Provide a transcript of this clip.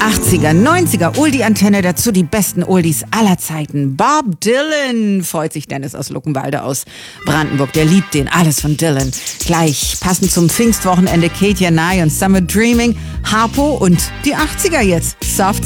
80er, 90er, Oldie-Antenne, dazu die besten Oldies aller Zeiten. Bob Dylan, freut sich Dennis aus Luckenwalde aus Brandenburg. Der liebt den, alles von Dylan. Gleich passend zum Pfingstwochenende Katie Nye und Summer Dreaming, Harpo und die 80er jetzt. Soft